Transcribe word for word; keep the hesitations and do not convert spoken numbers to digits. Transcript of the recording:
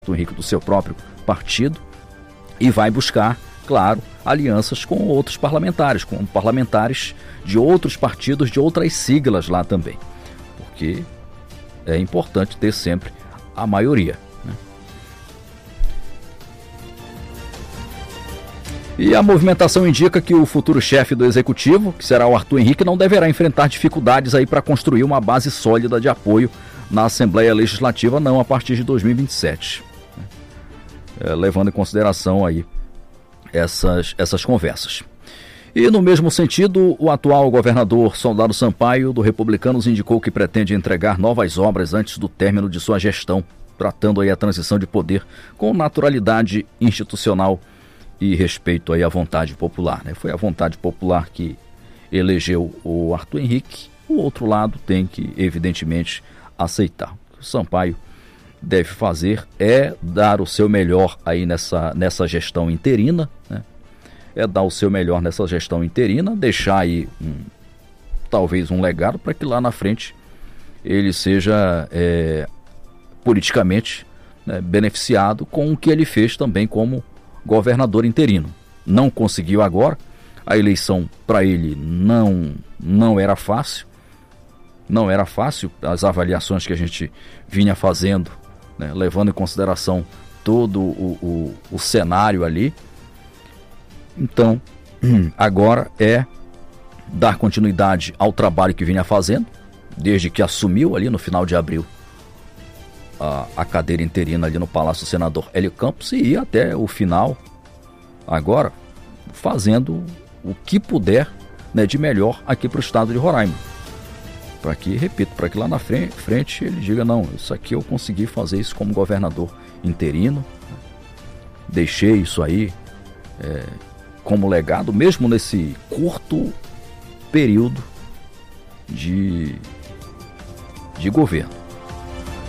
Henrique do seu próprio partido e vai buscar, claro, alianças com outros parlamentares, com parlamentares de outros partidos, de outras siglas lá também, porque é importante ter sempre a maioria, né? E a movimentação indica que o futuro chefe do executivo, que será o Arthur Henrique, não deverá enfrentar dificuldades aí para construir uma base sólida de apoio na Assembleia Legislativa, não a partir de dois mil e vinte e sete, né? É, levando em consideração aí essas, essas conversas. E no mesmo sentido, o atual governador Soldado Sampaio, do Republicanos, indicou que pretende entregar novas obras antes do término de sua gestão, tratando aí a transição de poder com naturalidade institucional e respeito aí à vontade popular, né? Foi a vontade popular que elegeu o Arthur Henrique, o outro lado tem que, evidentemente, aceitar. O que o Sampaio deve fazer é dar o seu melhor aí nessa, nessa gestão interina, né? É dar o seu melhor nessa gestão interina, deixar aí um, talvez um legado para que lá na frente ele seja é, politicamente, né, beneficiado com o que ele fez também como governador interino. Não conseguiu agora, a eleição para ele não, não era fácil, não era fácil, as avaliações que a gente vinha fazendo, né, levando em consideração todo o, o, o cenário ali. Então, agora é dar continuidade ao trabalho que vinha fazendo, desde que assumiu ali no final de abril a, a cadeira interina ali no Palácio do Senador Hélio Campos, e ir até o final, agora, fazendo o que puder, né, de melhor aqui para o estado de Roraima. Para que, repito, para que lá na frente, frente ele diga, não, isso aqui eu consegui fazer isso como governador interino, deixei isso aí é, como legado, mesmo nesse curto período de, de governo.